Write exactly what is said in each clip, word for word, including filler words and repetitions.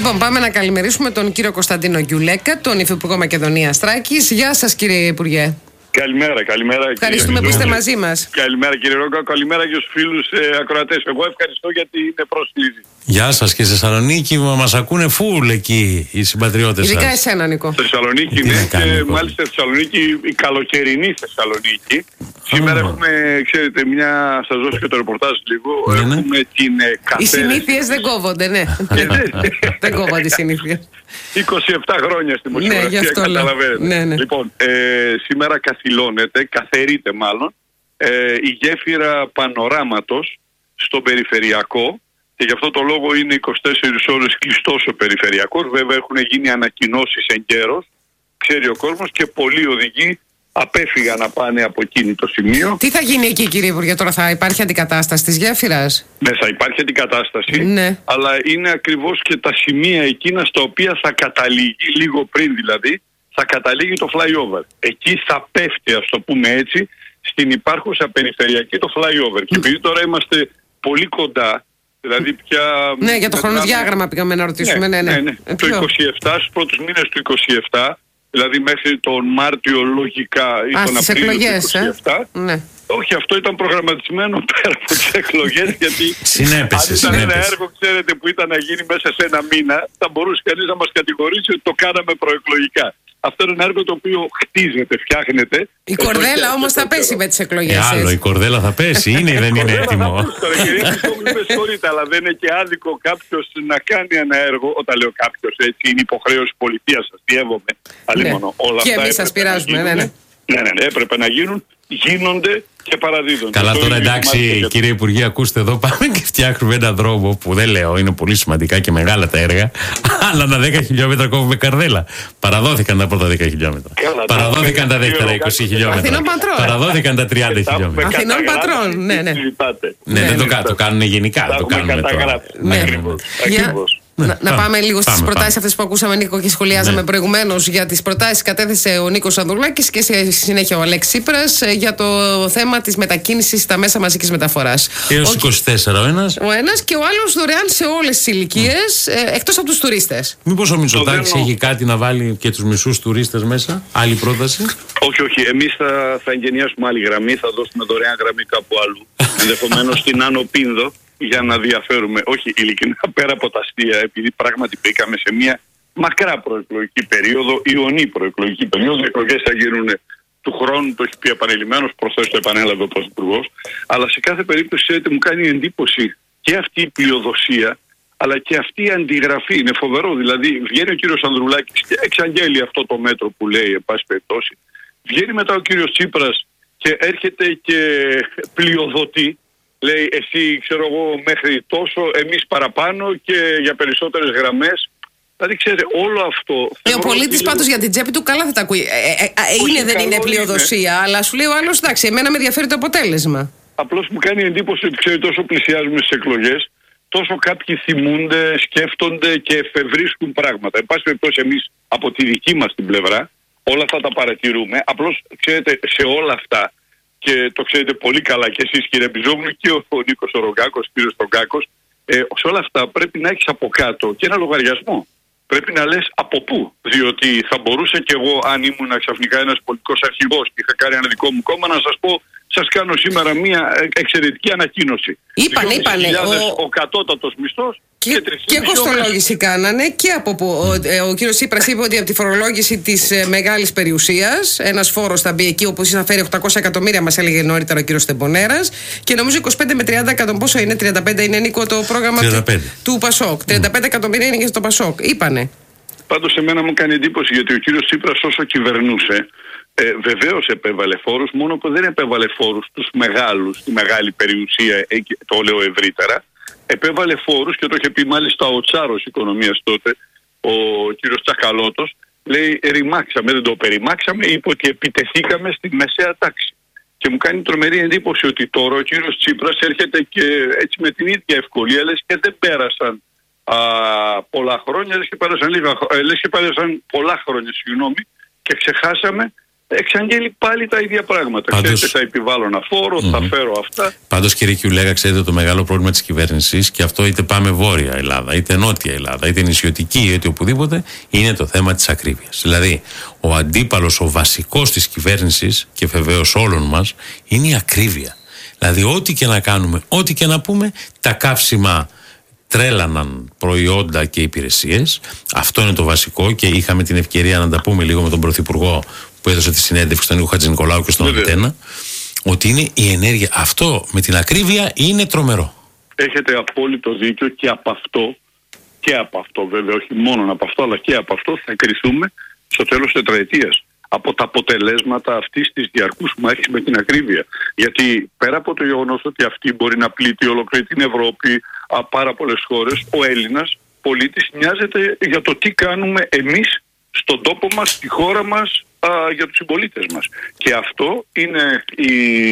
Λοιπόν, πάμε να καλημερίσουμε τον κύριο Κωνσταντίνο Γκιουλέκα, τον Υφυπουργό Μακεδονίας Θράκης. Γεια σας, κύριε Υπουργέ. Καλημέρα, καλημέρα. Ευχαριστούμε που είστε μαζί μας. Καλημέρα, κύριε Ρόγκα. Καλημέρα και στους φίλους ε, ακροατές. Εγώ ευχαριστώ γιατί είναι πρόσκληση. Γεια σας και στη Θεσσαλονίκη, μας ακούνε φουλ εκεί οι συμπατριώτες σας. Ειδικά εσένα, Νικό. Θεσσαλονίκη, ναι, και μάλιστα Θεσσαλονίκη, η καλοκαιρινή Θεσσαλονίκη. Σήμερα έχουμε, ξέρετε, μια. Σας δώσω και το ρεπορτάζ λίγο. Ναι, ναι. Έχουμε την ε, καθαίρεση. Οι συνήθειες δεν κόβονται, ναι. Δεν κόβονται οι συνήθειες. είκοσι επτά χρόνια στη δημοσιογραφία, ναι, καταλαβαίνετε. Ναι, ναι. Λοιπόν, ε, σήμερα καθυλώνεται, καθαιρείται μάλλον, ε, η γέφυρα Πανοράματος στο περιφερειακό και γι' αυτό το λόγο είναι είκοσι τέσσερις ώρες κλειστός ο περιφερειακός. Βέβαια έχουν γίνει ανακοινώσεις εγκαίρως, ξέρει ο κόσμος και πολλοί οδηγοί απέφυγαν να πάνε από εκείνη το σημείο. Τι θα γίνει εκεί, κύριε Υπουργέ, τώρα θα υπάρχει αντικατάσταση της γέφυρας? Ναι, θα υπάρχει αντικατάσταση, ναι. αλλά είναι ακριβώς και τα σημεία εκείνα στα οποία θα καταλήγει, λίγο πριν δηλαδή, θα καταλήγει το flyover. Εκεί θα πέφτει, ας το πούμε έτσι, στην υπάρχουσα περιφερειακή το flyover. Και επειδή τώρα είμαστε πολύ κοντά, δηλαδή πια... Ναι, για το χρονοδιάγραμμα πήγαμε να ρωτήσουμε. Ναι, ναι, ναι. ναι, ναι. Το είκοσι επτά, στους πρώτους μήνες του είκοσι επτά, δηλαδή μέχρι τον Μάρτιο λογικά ή Α, τον Απρίλιο του είκοσι επτά. Ε? Ναι. Όχι, αυτό ήταν προγραμματισμένο πέρα από τις εκλογές, γιατί συνέπεσε, αν ήταν συνέπεσε. ένα έργο, ξέρετε, που ήταν να γίνει μέσα σε ένα μήνα, θα μπορούσε κανείς να μας κατηγορήσει ότι το κάναμε προεκλογικά. Αυτό είναι ένα έργο το οποίο χτίζεται, φτιάχνεται. Η κορδέλα όμως θα πέσει με τις εκλογές. Ε, άλλο, η κορδέλα θα πέσει, είναι ή δεν είναι έτοιμο? Με συγχωρείτε, αλλά δεν είναι και άδικο κάποιος να κάνει ένα έργο. Όταν λέω κάποιος, έτσι είναι υποχρέωση πολιτείας, σας διεύομαι. Ναι. Και εμείς σας πειράζουμε, ναι, ναι. Ναι, ναι, ναι, έπρεπε να γίνουν, γίνονται και παραδίδονται. Καλά, το τώρα εντάξει, και... κύριε Υπουργέ, ακούστε εδώ, πάμε και φτιάχνουμε έναν δρόμο που δεν λέω, είναι πολύ σημαντικά και μεγάλα τα έργα. Αλλά τα δέκα χιλιόμετρα κόβουμε καρδέλα. Παραδόθηκαν τα πρώτα δέκα χιλιόμετρα. Καλά, παραδόθηκαν τα δεύτερα είκοσι χιλιόμετρα. Αθηνών Πατρών. Παραδόθηκαν τα τριάντα χιλιόμετρα. Αθηνών Πατρών, ναι, ναι. Ναι, δεν το κάνουν γενικά, το κάνουμε τώρα. Ακριβώς. Να, ναι, να πάμε, πάμε λίγο στις πάμε, προτάσεις πάμε. αυτές που ακούσαμε, Νίκο, και σχολιάζαμε ναι. προηγουμένως για τις προτάσεις. Κατέθεσε ο Νίκος Ανδρουλάκης και στη συνέχεια ο Αλέξης Τσίπρας για το θέμα της μετακίνησης στα μέσα μαζικής μεταφοράς. Έως ο... είκοσι τέσσερα ο ένας. Ο ένας και ο άλλος δωρεάν σε όλες τις ηλικίες, mm. ε, εκτός από τους τουρίστες. Μήπως ο Μητσοτάκης έχει κάτι να βάλει και τους μισούς τουρίστες μέσα? Άλλη πρόταση? Όχι, όχι. Εμείς θα, θα εγγενιάσουμε άλλη γραμμή, θα δώσουμε δωρεάν γραμμή κάπου αλλού. Ενδεχομένως στην Άνω Πίνδο, για να διαφέρουμε. Όχι, ειλικρινά, πέρα από τα αστεία, επειδή πράγματι μπήκαμε σε μια μακρά προεκλογική περίοδο, ιονή προεκλογική περίοδο. Οι εκλογές θα γίνουν του χρόνου, το έχει πει επανειλημμένος, προσθέτω το επανέλαβε ο Πρωθυπουργός. Αλλά σε κάθε περίπτωση, ξέρετε, μου κάνει εντύπωση και αυτή η πλειοδοσία, αλλά και αυτή η αντιγραφή. Είναι φοβερό. Δηλαδή, βγαίνει ο κύριος Ανδρουλάκης και εξαγγέλει αυτό το μέτρο που λέει, εν πάση περιπτώσει. Βγαίνει μετά ο κύριος Τσίπρας και έρχεται και πλειοδοτεί. Λέει, εσύ, ξέρω εγώ, μέχρι τόσο, εμείς παραπάνω και για περισσότερες γραμμές. Δηλαδή, ξέρετε, όλο αυτό... Ε, ο πολίτης πάντως για την τσέπη του καλά θα τα ακούει. Ε, ε, ε, είναι, δεν είναι πλειοδοσία, είναι. Αλλά σου λέει ο άλλος, εντάξει, εμένα με ενδιαφέρει το αποτέλεσμα. Απλώς μου κάνει εντύπωση ότι, ξέρετε, τόσο πλησιάζουμε στις εκλογές, τόσο κάποιοι θυμούνται, σκέφτονται και εφευρίσκουν πράγματα. Εν πάση περιπτώσει, εμείς από τη δική μας την πλευρά, όλα αυτά τα παρατηρούμε. Απλώς, ξέρετε, σε όλα αυτά, και το ξέρετε πολύ καλά και εσείς, κύριε Μπιζόγλου, και ο, ο Νίκος ο Ρογκάκος, ο κύριος Ρογκάκος, ε, σε όλα αυτά πρέπει να έχεις από κάτω και ένα λογαριασμό. Πρέπει να λες από πού, διότι θα μπορούσα κι εγώ, αν ήμουν ξαφνικά ένας πολιτικός αρχηγός και είχα κάνει ένα δικό μου κόμμα, να σας πω, σας κάνω σήμερα μια εξαιρετική ανακοίνωση. Είπανε, είπανε. Ο, ο κατώτατος μισθός και, και, και κοστολόγηση κάνανε και από που ο, ο, ο κύριος Τσίπρας είπε ότι από τη φορολόγηση της ε, μεγάλης περιουσίας ένας φόρος θα μπει εκεί, όπως θα φέρει οκτακόσια εκατομμύρια, μας έλεγε νωρίτερα ο κύριος Τεμπονέρας, και νομίζω είκοσι πέντε με τριάντα εκατομμύρια, πόσο είναι, τριάντα πέντε είναι, Νίκο, το πρόγραμμα του, του Πασόκ. τριάντα πέντε εκατομμύρια είναι και στο Πασόκ. Είπανε. Πάντως εμένα μου κάνει εντύπωση, γιατί ο κύριος Τσίπρας όσο κυβερνούσε, Ε, βεβαίως επέβαλε φόρους, μόνο που δεν επέβαλε φόρους τους μεγάλους, τη μεγάλη περιουσία, ε, το λέω ευρύτερα. Επέβαλε φόρους και το είχε πει μάλιστα ο Τσάρος Οικονομίας τότε, ο κύριος Τσακαλώτος, λέει ρημάξαμε, δεν το περιμάξαμε, είπε ότι επιτεθήκαμε στη μεσαία τάξη. Και μου κάνει τρομερή εντύπωση ότι τώρα ο κύριος Τσίπρας έρχεται και έτσι με την ίδια ευκολία, λες και δεν πέρασαν α, πολλά χρόνια, λες και πέρασαν, λίγα, λες και πέρασαν πολλά χρόνια, συγγνώμη, και ξεχάσαμε εξαγγέλει πάλι τα ίδια πράγματα. Πάντως, ξέρετε, θα επιβάλλω ένα φόρο, mm-hmm. θα φέρω αυτά. Πάντως, κύριε Κιουλέγα, ξέρετε το μεγάλο πρόβλημα της κυβέρνησης, και αυτό είτε πάμε βόρεια Ελλάδα, είτε νότια Ελλάδα, είτε νησιωτική, είτε οπουδήποτε, είναι το θέμα της ακρίβειας. Δηλαδή, ο αντίπαλος, ο βασικός της κυβέρνησης και βεβαίως όλων μας, είναι η ακρίβεια. Δηλαδή, ό,τι και να κάνουμε, ό,τι και να πούμε, τα καύσιμα τρέλαναν προϊόντα και υπηρεσίες. Αυτό είναι το βασικό, και είχαμε την ευκαιρία να τα πούμε λίγο με τον Πρωθυπουργό που έδωσε τη συνέντευξη στον Νίκο Χατζηνικολάου και στον Αντένα, ότι είναι η ενέργεια. Αυτό με την ακρίβεια είναι τρομερό. Έχετε απόλυτο δίκιο, και από αυτό, και από αυτό βέβαια, όχι μόνο από αυτό, αλλά και από αυτό θα κριθούμε στο τέλος της τετραετίας. Από τα αποτελέσματα αυτής της διαρκούς μάχης με την ακρίβεια. Γιατί πέρα από το γεγονός ότι αυτή μπορεί να πλήττει ολόκληρη την Ευρώπη, α, πάρα πολλές χώρες, ο Έλληνας πολίτης νοιάζεται για το τι κάνουμε εμείς στον τόπο μας, στη χώρα μας, α, για τους συμπολίτες μας. Και αυτό είναι, η,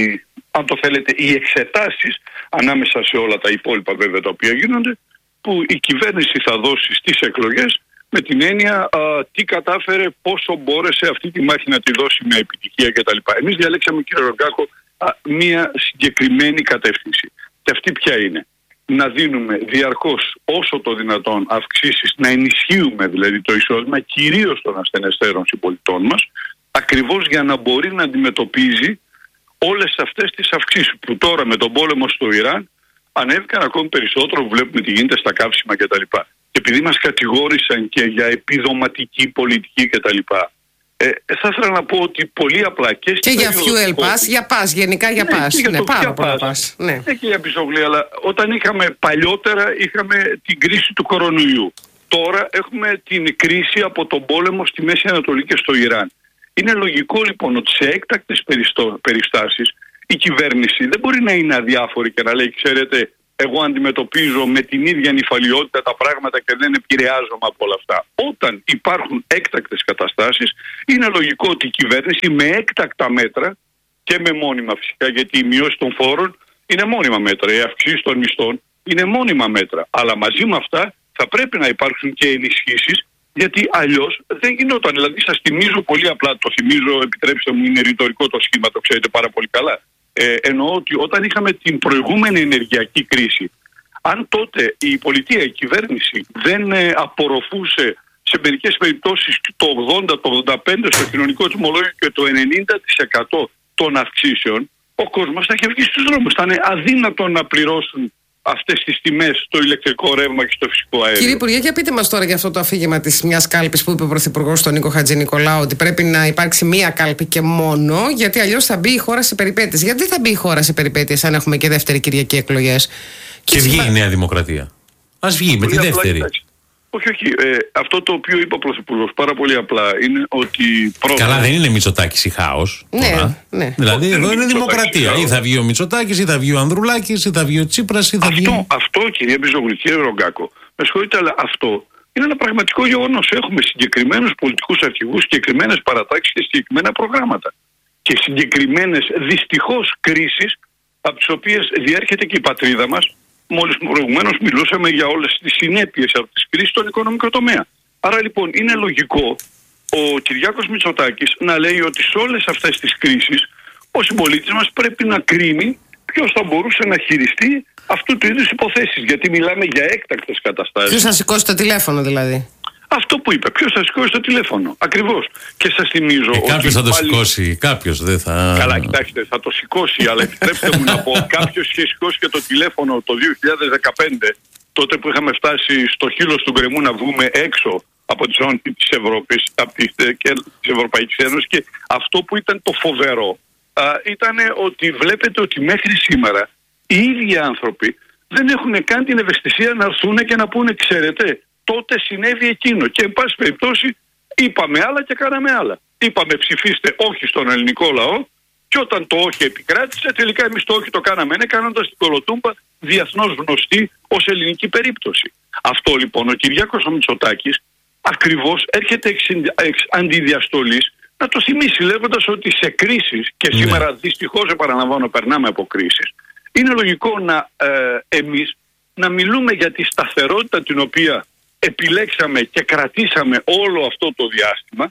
αν το θέλετε, οι εξετάσεις ανάμεσα σε όλα τα υπόλοιπα βέβαια τα οποία γίνονται, που η κυβέρνηση θα δώσει στις εκλογές, με την έννοια α, τι κατάφερε, πόσο μπόρεσε αυτή τη μάχη να τη δώσει με επιτυχία κτλ. Εμείς διαλέξαμε, κύριε Ρογκάκο, α, μία συγκεκριμένη κατεύθυνση. Και αυτή ποια είναι? Να δίνουμε διαρκώς όσο το δυνατόν αυξήσεις, να ενισχύουμε δηλαδή το εισόδημα κυρίως των ασθενεστέρων συμπολιτών μας, ακριβώς για να μπορεί να αντιμετωπίζει όλες αυτές τις αυξήσεις που τώρα με τον πόλεμο στο Ιράν ανέβηκαν ακόμη περισσότερο, βλέπουμε τι γίνεται στα καύσιμα κτλ. Και επειδή μας κατηγόρησαν και για επιδοματική πολιτική κτλ. Ε, θα ήθελα να πω ότι πολύ απλά και, και για fuel pass, για pass, γενικά για ναι, pass. Και για ναι, το πάρα πολλά pass. pass. Ναι. Ναι, και για πισογλή, αλλά όταν είχαμε παλιότερα είχαμε την κρίση του κορονοϊού. Τώρα έχουμε την κρίση από τον πόλεμο στη Μέση Ανατολή και στο Ιράν. Είναι λογικό λοιπόν ότι σε έκτακτες περιστάσεις η κυβέρνηση δεν μπορεί να είναι αδιάφορη και να λέει, ξέρετε, εγώ αντιμετωπίζω με την ίδια νυφαλιότητα τα πράγματα και δεν επηρεάζομαι από όλα αυτά. Όταν υπάρχουν έκτακτες καταστάσεις, είναι λογικό ότι η κυβέρνηση με έκτακτα μέτρα και με μόνιμα φυσικά, γιατί η μειώση των φόρων είναι μόνιμα μέτρα, η αυξήση των μισθών είναι μόνιμα μέτρα. Αλλά μαζί με αυτά θα πρέπει να υπάρξουν και ενισχύσεις, γιατί αλλιώς δεν γινόταν. Δηλαδή, σας θυμίζω πολύ απλά, το θυμίζω, επιτρέψτε μου, είναι ρητορικό το σχήμα, το ξέρετε πάρα πολύ καλά. Ε, εννοώ ότι όταν είχαμε την προηγούμενη ενεργειακή κρίση, αν τότε η πολιτεία, η κυβέρνηση δεν ε, απορροφούσε σε μερικές περιπτώσεις το ογδόντα, το ογδόντα πέντε στο κοινωνικό τιμολόγιο και το ενενήντα τοις εκατό των αυξήσεων, ο κόσμος θα είχε βγει στους δρόμους. Θα είναι αδύνατο να πληρώσουν αυτές τις τιμές στο ηλεκτρικό ρεύμα και στο φυσικό αέριο. Κύριε Υπουργέ, για πείτε μας τώρα για αυτό το αφήγημα της μιας κάλπης που είπε ο Πρωθυπουργός στον Νίκο Χατζηνικολάου, ότι πρέπει να υπάρξει μία κάλπη και μόνο, γιατί αλλιώς θα μπει η χώρα σε περιπέτειες. Γιατί θα μπει η χώρα σε περιπέτειες αν έχουμε και δεύτερη Κυριακή εκλογές? Και, και βγει η Νέα Δημοκρατία. Ας βγει με τη δεύτερη. Όχι, όχι. Ε, αυτό το οποίο είπε ο Πρωθυπουργός πάρα πολύ απλά είναι ότι. Πρώτα... Καλά, δεν είναι Μητσοτάκης ή χάος. Ναι, ναι. Δηλαδή εδώ είναι δημοκρατία. Ή θα βγει ο Μητσοτάκης, ή θα βγει ο Ανδρουλάκης, ή θα βγει ο Τσίπρας, ή θα αυτό, βγει. Αυτό, κυρία Μπιζογλου, κύριε Ρογκάκο, με συγχωρείτε, αλλά αυτό είναι ένα πραγματικό γεγονός. Έχουμε συγκεκριμένους πολιτικούς αρχηγούς, συγκεκριμένες παρατάξεις και συγκεκριμένα προγράμματα. Και συγκεκριμένες δυστυχώς κρίσεις, από τις οποίες διέρχεται και η πατρίδα μας. Μόλις προηγουμένως μιλούσαμε για όλες τις συνέπειες από τις κρίσεις στον οικονομικό τομέα. Άρα λοιπόν είναι λογικό ο Κυριάκος Μητσοτάκης να λέει ότι σε όλες αυτές τις κρίσεις ο συμπολίτης μας πρέπει να κρίνει ποιος θα μπορούσε να χειριστεί αυτού του είδους υποθέσεις. Γιατί μιλάμε για έκτακτες καταστάσεις. Ποιος θα σηκώσει το τηλέφωνο δηλαδή? Αυτό που είπε, ποιος θα σηκώσει το τηλέφωνο. Ακριβώς. Και σας θυμίζω. Ε, κάποιος θα το πάλι... σηκώσει, κάποιος δεν θα. Καλά, κοιτάξτε, θα το σηκώσει, αλλά επιτρέψτε μου να πω, κάποιος είχε σηκώσει και το τηλέφωνο το δύο χιλιάδες δεκαπέντε, τότε που είχαμε φτάσει στο χείλος του γκρεμού να βγούμε έξω από τη ζώνη της Ευρώπης από τη, και της Ευρωπαϊκής Ένωσης. Και αυτό που ήταν το φοβερό α, ήταν ότι βλέπετε ότι μέχρι σήμερα οι ίδιοι άνθρωποι δεν έχουν καν την ευαισθησία να έρθουν και να πούνε, ξέρετε, τότε συνέβη εκείνο. Και εν πάση περιπτώσει είπαμε άλλα και κάναμε άλλα. Είπαμε ψηφίστε όχι στον ελληνικό λαό, και όταν το όχι επικράτησε, τελικά εμείς το όχι το κάναμε ναι, κάνοντας την Κολοτούμπα διεθνώς γνωστή ως ελληνική περίπτωση. Αυτό λοιπόν ο Κυριάκος ο Μητσοτάκης ακριβώς έρχεται εξ, εξ αντιδιαστολής να το θυμίσει, λέγοντας ότι σε κρίσεις, και ναι. σήμερα δυστυχώς επαναλαμβάνω περνάμε από κρίσεις, είναι λογικό να ε, εμείς να μιλούμε για τη σταθερότητα την οποία επιλέξαμε και κρατήσαμε όλο αυτό το διάστημα,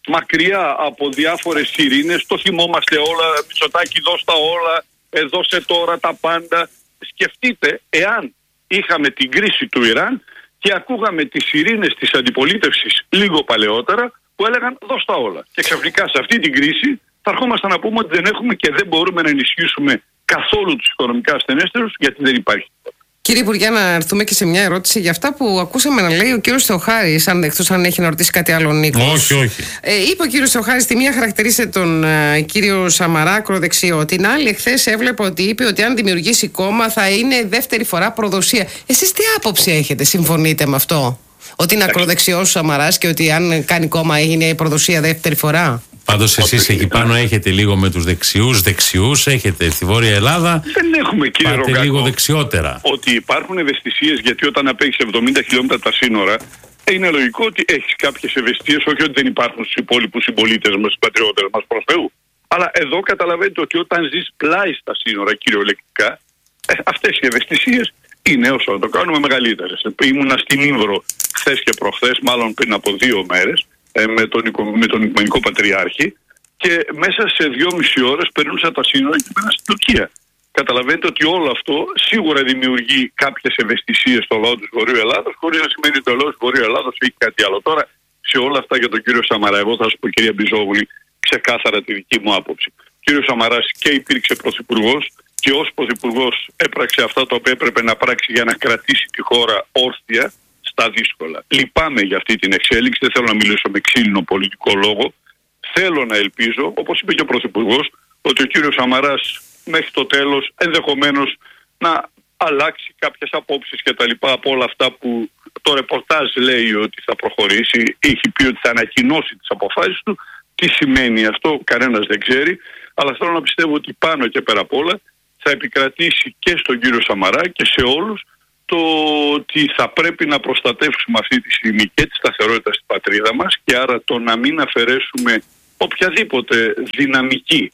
μακριά από διάφορες ειρήνες. Το θυμόμαστε όλα, Μητσοτάκη δώσ' τα όλα, δώσε τώρα τα πάντα. Σκεφτείτε εάν είχαμε την κρίση του Ιράν και ακούγαμε τις ειρήνες της αντιπολίτευσης λίγο παλαιότερα που έλεγαν δώσ' τα όλα. Και ξαφνικά σε αυτή την κρίση θα ερχόμαστε να πούμε ότι δεν έχουμε και δεν μπορούμε να ενισχύσουμε καθόλου τους οικονομικά ασθενέστερους, γιατί δεν υπάρχει. Κύριε Υπουργέ, να έρθουμε και σε μια ερώτηση για αυτά που ακούσαμε να λέει ο κύριος Θεοχάρης, αν εκτός αν έχει να ρωτήσει κάτι άλλο ο Νίκος. Όχι, όχι. Ε, είπε ο κύριος Θεοχάρης, τη μία χαρακτηρίσε τον ε, κύριο Σαμαρά ακροδεξιό. Την άλλη, εχθές έβλεπα ότι είπε ότι αν δημιουργήσει κόμμα θα είναι δεύτερη φορά προδοσία. Εσείς τι άποψη έχετε, συμφωνείτε με αυτό? Ότι είναι ακροδεξιός ο Σαμαράς και ότι αν κάνει κόμμα έγινε προδοσία δεύτερη φορά? Πάντως εσείς εκεί πάνω έχετε λίγο με τους δεξιούς, δεξιούς, έχετε στη Βόρεια Ελλάδα. Δεν έχουμε, κύριε Πάτε Ρογκάκο, λίγο δεξιότερα. Ότι υπάρχουν ευαισθησίες, γιατί όταν απέχεις εβδομήντα χιλιόμετρα τα σύνορα, είναι λογικό ότι έχεις κάποιες ευαισθησίες, όχι ότι δεν υπάρχουν στους υπόλοιπους συμπολίτες μας, στους πατριώτες μας, προς Θεού. Αλλά εδώ καταλαβαίνετε ότι όταν ζεις πλάι στα σύνορα, κυριολεκτικά, ε, αυτές οι ευαισθησίες είναι όσο να το κάνουμε μεγαλύτερες. Ήμουνα στην Ήμβρο χθες και προχθές, μάλλον πριν από δύο μέρες, με τον, με τον Οικουμενικό Πατριάρχη, και μέσα σε δυόμιση ώρες περνούσα τα σύνορα και πέρα στην Τουρκία. Καταλαβαίνετε ότι όλο αυτό σίγουρα δημιουργεί κάποιες ευαισθησίες στο λαό της Βορείου Ελλάδος, χωρίς να σημαίνει ότι ο λαός της Βορείου Ελλάδος έχει κάτι άλλο. Τώρα, σε όλα αυτά για τον κύριο Σαμαρά, εγώ θα σας πω, κυρία Μπιζόγλη, ξεκάθαρα τη δική μου άποψη. Ο κύριος Σαμαράς και υπήρξε πρωθυπουργός και ως πρωθυπουργός έπραξε αυτά τα οποία έπρεπε να πράξει για να κρατήσει τη χώρα όρθια στα δύσκολα. Λυπάμαι για αυτή την εξέλιξη, δεν θέλω να μιλήσω με ξύλινο πολιτικό λόγο. Θέλω να ελπίζω, όπως είπε και ο Πρωθυπουργός, ότι ο κύριος Σαμαράς μέχρι το τέλος ενδεχομένως να αλλάξει κάποιες απόψεις και τα λοιπά από όλα αυτά που το ρεπορτάζ λέει ότι θα προχωρήσει. Έχει πει ότι θα ανακοινώσει τις αποφάσεις του. Τι σημαίνει αυτό, κανένας δεν ξέρει. Αλλά θέλω να πιστεύω ότι πάνω και πέρα απ' όλα θα επικρατήσει και στον κύριο Σαμαρά και σε όλους το ότι θα πρέπει να προστατεύσουμε αυτή τη στιγμή και τη σταθερότητα στην πατρίδα μας, και άρα το να μην αφαιρέσουμε οποιαδήποτε δυναμική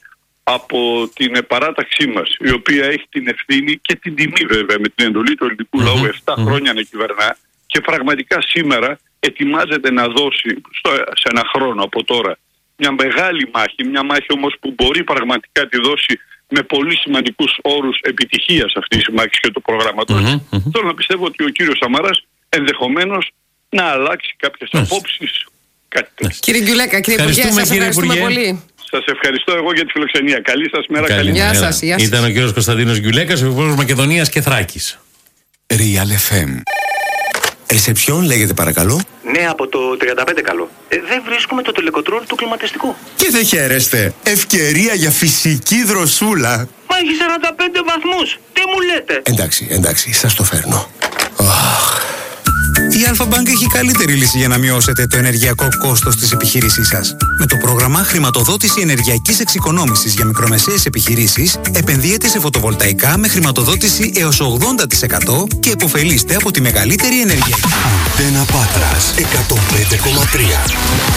από την επαράταξή μας, η οποία έχει την ευθύνη και την τιμή βέβαια με την εντολή του ελληνικού mm-hmm. λαού επτά mm-hmm. χρόνια να κυβερνά, και πραγματικά σήμερα ετοιμάζεται να δώσει στο, σε ένα χρόνο από τώρα μια μεγάλη μάχη, μια μάχη όμως που μπορεί πραγματικά τη δώσει με πολύ σημαντικούς όρους επιτυχίας αυτής της μάχης και του προγράμματος. Mm-hmm, mm-hmm. Θέλω να πιστεύω ότι ο κύριος Σαμαράς ενδεχομένως να αλλάξει κάποιες mm-hmm. απόψεις. Κάτι τέτοιο. Κύριε Γκιουλέκα, κύριε Υπουργέ, σας ευχαριστούμε πολύ. Σας ευχαριστώ εγώ για τη φιλοξενία. Καλή σας μέρα. Καλή, καλή μέρα. Γεια σας, γεια σας. Ήταν ο κύριος Κωνσταντίνος Γκιουλέκας, υπουργός Μακεδονίας και Θράκης. Real εφ εμ. Ρεσεψιόν λέγεται παρακαλώ. Ναι, από το τριάντα πέντε καλό. Ε, δεν βρίσκουμε το τελεκοτρόλ του κλιματιστικού. Και δεν χαίρεστε. Ευκαιρία για φυσική δροσούλα. Μα έχει σαράντα πέντε βαθμούς. Τι μου λέτε? Εντάξει, εντάξει, σας το φέρνω. Oh. Η Αλφα-Bank έχει καλύτερη λύση για να μειώσετε το ενεργειακό κόστος της επιχείρησής σας. Με το πρόγραμμα χρηματοδότηση ενεργειακής εξοικονόμησης για μικρομεσαίες επιχειρήσεις, επενδύετε σε φωτοβολταϊκά με χρηματοδότηση έως ογδόντα τοις εκατό και επωφελείστε από τη μεγαλύτερη ενεργειακή. Αντένα Πάτρας εκατόν πέντε κόμμα τρία.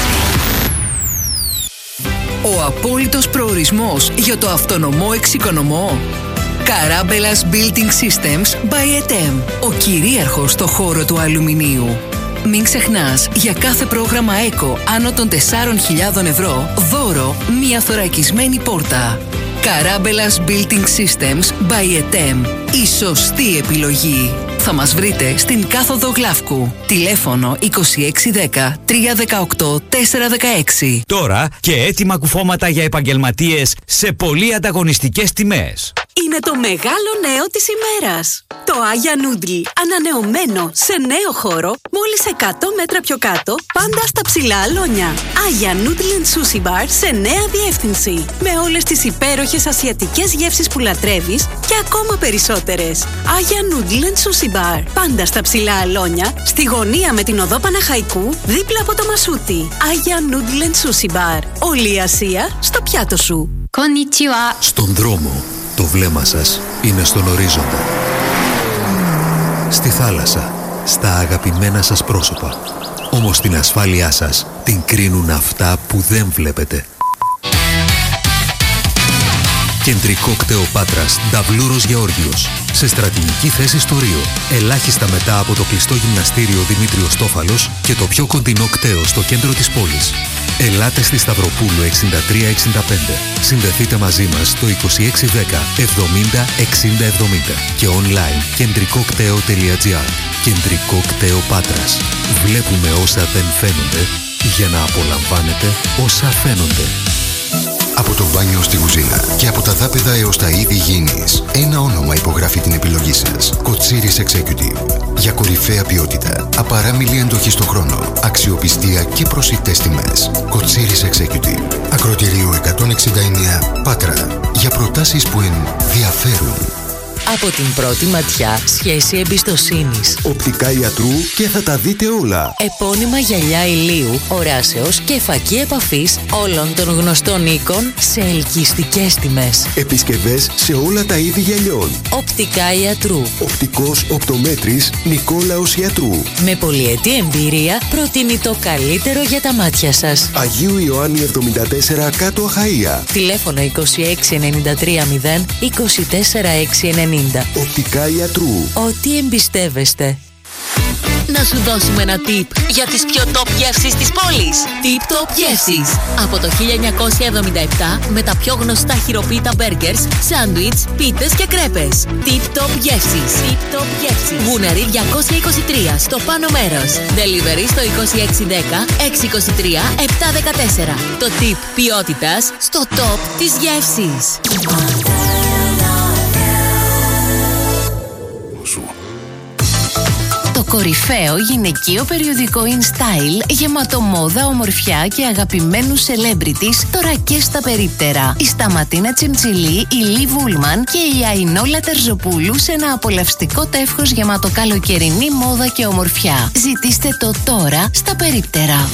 Ο απόλυτος προορισμός για το αυτονομό εξοικονομό. Καράμπελας Building Systems by ΕΤΕΜ. Ο κυρίαρχος στο χώρο του αλουμινίου. Μην ξεχνάς, για κάθε πρόγραμμα ΕΚΟ άνω των τεσσάρων χιλιάδων ευρώ, δώρο μία θωρακισμένη πόρτα. Καράμπελας Building Systems by ΕΤΕΜ. Η σωστή επιλογή. Θα μας βρείτε στην κάθοδο Γλαύκου. Τηλέφωνο είκοσι έξι δέκα τρία δεκαοκτώ τέσσερα δεκαέξι. Τώρα και έτοιμα κουφώματα για επαγγελματίες σε πολύ ανταγωνιστικές τιμές. Είναι το μεγάλο νέο της ημέρας. Το Άγια Νούντλ, ανανεωμένο σε νέο χώρο, μόλις εκατό μέτρα πιο κάτω, πάντα στα ψηλά αλόνια. Άγια Νούντλ and Sushi Bar σε νέα διεύθυνση. Με όλες τις υπέροχες ασιατικές γεύσεις που λατρεύεις και ακόμα περισσότερες. Άγια Νούντλ and Sushi Bar, πάντα στα ψηλά αλόνια, στη γωνία με την οδό Παναχαϊκού, δίπλα από το Μασούτι. Άγια Νούντλ and Sushi Bar. Όλη η Ασία στο πιάτο σου. Konnichiwa. Στον δρόμο. Το βλέμμα σας είναι στον ορίζοντα. Στη θάλασσα, στα αγαπημένα σας πρόσωπα. Όμως την ασφάλειά σας την κρίνουν αυτά που δεν βλέπετε. Κεντρικό κτέο Πάτρας, Νταβλούρος Γεώργιος. Σε στρατηγική θέση στο Ρίο. Ελάχιστα μετά από το κλειστό γυμναστήριο Δημήτριος Τόφαλος και το πιο κοντινό κτέο στο κέντρο της πόλης. Ελάτε στη Σταυροπούλου εξήντα τρία εξήντα πέντε. Συνδεθείτε μαζί μας στο είκοσι έξι δέκα εβδομήντα εξήντα εβδομήντα και online κεντρικοκτέο τελεία τζι άρ. Κεντρικό κτέο Πάτρας. Βλέπουμε όσα δεν φαίνονται για να απολαμβάνετε όσα φαίνονται. Από το μπάνιο στη κουζίνα και από τα δάπεδα έως τα είδη υγιεινής, ένα όνομα υπογράφει την επιλογή σας. Κοτσίρις Executive. Για κορυφαία ποιότητα, απαράμιλη εντοχή στο χρόνο, αξιοπιστία και προσιτές τιμές. Κοτσίρις Executive. Ακροτηρίου εκατόν εξήντα εννέα Πάτρα. Για προτάσεις που ενδιαφέρουν. Από την πρώτη ματιά, σχέση εμπιστοσύνης. Οπτικά ιατρού και θα τα δείτε όλα. Επώνυμα γυαλιά ηλίου, οράσεως και φακή επαφής όλων των γνωστών οίκων σε ελκυστικές τιμές. Επισκευές σε όλα τα είδη γυαλιών. Οπτικά ιατρού. Οπτικός οπτομέτρης Νικόλαος Ιατρού. Με πολυετή εμπειρία προτείνει το καλύτερο για τα μάτια σας. Αγίου Ιωάννη εβδομήντα τέσσερα κάτω Αχαΐα. Τηλέφωνο είκοσι έξι ενενήντα τρία μηδέν είκοσι τέσσερα έξι ενενήντα. Οπτικά ιατρού. Ό,τι εμπιστεύεστε. Να σου δώσουμε ένα tip για τις πιο top γεύσεις της πόλης. Tip Top Γεύσεις. Από το χίλια εννιακόσια εβδομήντα επτά με τα πιο γνωστά χειροποίητα μπέργκερς, σάντουιτς, πίτες και κρέπες. Tip Top Γεύσεις. Tip Top Γεύσεις. Γούναρη διακόσια είκοσι τρία στο πάνω μέρος. Delivery στο είκοσι έξι δέκα έξι είκοσι τρία επτά δεκατέσσερα. Το tip ποιότητας στο top της γεύσης. Το κορυφαίο γυναικείο περιοδικό InStyle γεμάτο μόδα, ομορφιά και αγαπημένους celebrities τώρα και στα περίπτερα. Η Σταματίνα Τσιμτσιλή, η Λι Βούλμαν και η Αϊνόλα Τερζοπούλου σε ένα απολαυστικό τεύχος γεμάτο καλοκαιρινή μόδα και ομορφιά. Ζητήστε το τώρα στα περίπτερα.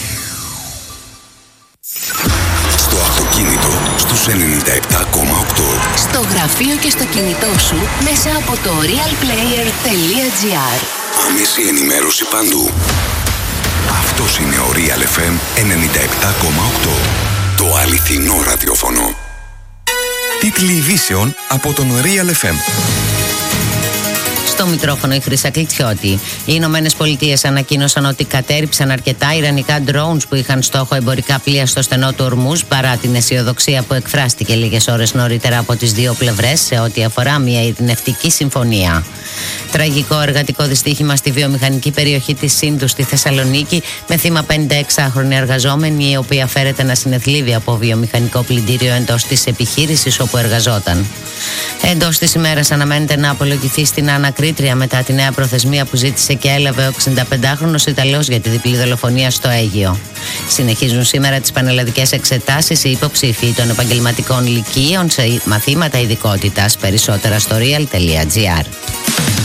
Στο αυτοκίνητο στους ενενήντα επτά κόμμα οκτώ. Στο γραφείο και στο κινητό σου μέσα από το real player τελεία τζι άρ. Άμεση ενημέρωση παντού. Αυτός είναι ο Real εφ εμ ενενήντα επτά κόμμα οκτώ. Το αληθινό ραδιόφωνο. Τίτλοι ειδήσεων από τον Real εφ εμ. Στο μικρόφωνο η Χρύσα Κλητσιώτη. Οι Ηνωμένες Πολιτείες ανακοίνωσαν ότι κατέρριψαν αρκετά ιρανικά drones που είχαν στόχο εμπορικά πλοία στο στενό του Ορμούζ, παρά την αισιοδοξία που εκφράστηκε λίγες ώρες νωρίτερα από τις δύο πλευρές σε ό,τι αφορά μια ειρηνευτική συμφωνία. Τραγικό εργατικό δυστύχημα στη βιομηχανική περιοχή της Σύνδου στη Θεσσαλονίκη, με θύμα πενηνταεξάχρονη εργαζόμενη, η οποία φέρεται να συνεθλίβει από βιομηχανικό πλυντήριο εντός της επιχείρησης όπου εργαζόταν. Εντός της ημέρας αναμένεται να απολογηθεί στην ανακρίτρια μετά τη νέα προθεσμία που ζήτησε και έλαβε ο εξηνταπεντάχρονος Ιταλός για τη διπλή δολοφονία στο Αίγυο. Συνεχίζουν σήμερα τις πανελλαδικές εξετάσεις οι υποψήφοι των επαγγελματικών λυκείων σε μαθήματα ειδικότητας. Περισσότερα στο real τελεία τζι άρ.